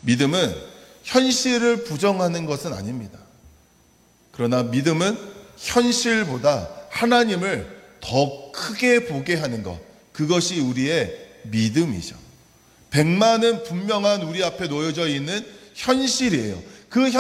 믿음은 현실을 부정하는 것은 아닙니다. 그러나 믿음은 현실보다 하나님을 더 크게 보게 하는 것, 그것이 우리의 믿음이죠. 백만은 분명한 우리 앞에 놓여져 있는 현실이에요. 그